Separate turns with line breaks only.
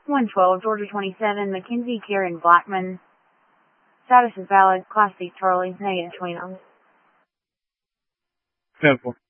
112, Georgia 27, Mackenzie Karen Blackman. Status is valid. Class C, Charlie. Negative 29.
10-4.